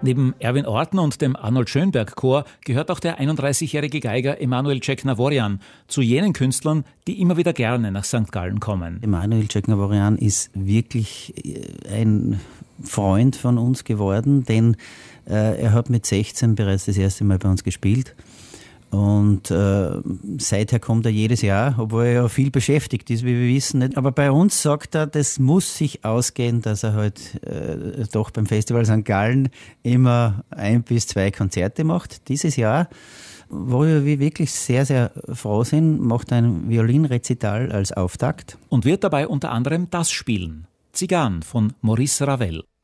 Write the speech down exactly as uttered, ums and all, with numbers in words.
Neben Erwin Ortner und dem Arnold Schönberg Chor gehört auch der einunddreißigjährige Geiger Emanuel Ceknavorian zu jenen Künstlern, die immer wieder gerne nach Sankt Gallen kommen. Emanuel Ceknavorian ist wirklich ein Freund von uns geworden, denn äh, er hat mit sechzehn bereits das erste Mal bei uns gespielt. Und äh, seither kommt er jedes Jahr, obwohl er ja viel beschäftigt ist, wie wir wissen. Aber bei uns sagt er, das muss sich ausgehen, dass er halt äh, doch beim Festival Sankt Gallen immer ein bis zwei Konzerte macht. Dieses Jahr, wo wir wirklich sehr, sehr froh sind, macht er ein Violinrezital als Auftakt. Und wird dabei unter anderem das spielen: Zigan von Maurice Ravel.